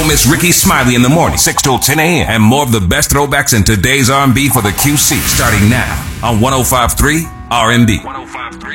Don't miss Ricky Smiley in the morning, 6 till 10 a.m. And more of the best throwbacks in today's R&B for the QC, starting now on 105.3 R&B. 105.3